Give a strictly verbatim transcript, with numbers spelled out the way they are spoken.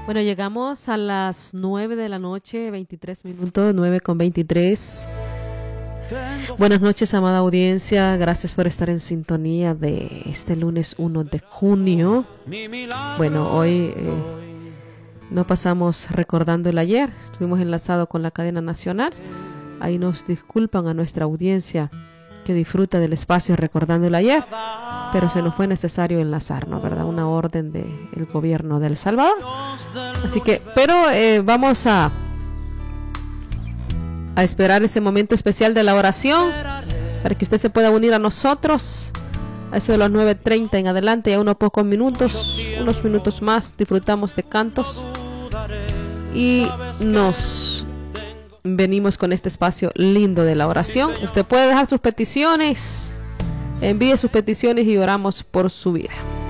Bueno, llegamos a las nueve de la noche, veintitrés minutos, nueve con veintitrés. Buenas noches, amada audiencia. Gracias por estar en sintonía de este lunes uno de junio. Bueno, hoy eh, no pasamos recordando el ayer. Estuvimos enlazados con la cadena nacional. Ahí nos disculpan a nuestra audiencia que disfruta del espacio recordando el ayer, pero se nos fue necesario enlazarnos, ¿verdad? Una orden del gobierno de El Salvador. Así que, pero eh, vamos a a esperar ese momento especial de la oración para que usted se pueda unir a nosotros a eso de las nueve treinta en adelante, ya unos pocos minutos, unos minutos más, disfrutamos de cantos y nos venimos con este espacio lindo de la oración. Usted puede dejar sus peticiones, envíe sus peticiones y oramos por su vida.